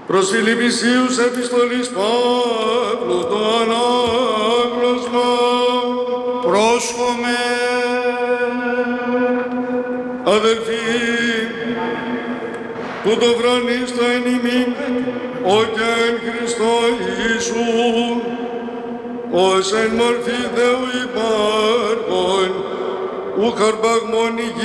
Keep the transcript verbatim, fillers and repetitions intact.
Προς Φιλιππισίους επιστολής Παύλου το ανάγνωσμα. Πρόσχομαι. Αδελφοί, τούτο βρανίστα εν ημίν, ο και εν Χριστώ Ιησού, ως εν μορφή Θεού υπάρχον, ου καρπαγμόν